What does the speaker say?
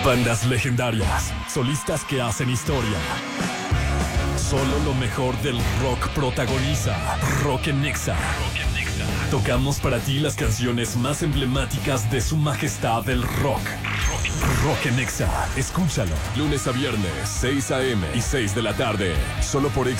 Bandas legendarias, solistas que hacen historia. Solo lo mejor del rock protagoniza Rock en Nexa. Tocamos para ti las canciones más emblemáticas de su majestad el rock. Rock en Nexa. Escúchalo. Lunes a viernes, 6 a.m. y 6 de la tarde. Solo por